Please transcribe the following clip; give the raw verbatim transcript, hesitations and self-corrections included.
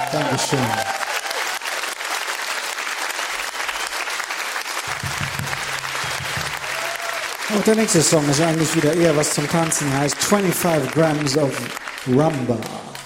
Dankeschön. Und der nächste Song ist eigentlich wieder eher was zum Tanzen, heißt twenty-five grams of Rumba.